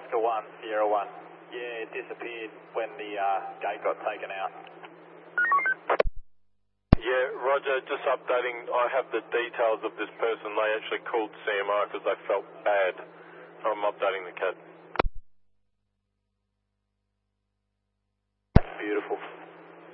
Oscar 1, Sierra 1. Yeah, it disappeared when the gate got taken out. Yeah, Roger, just updating. I have the details of this person. They actually called CMR because they felt bad. I'm updating the CAD. Beautiful.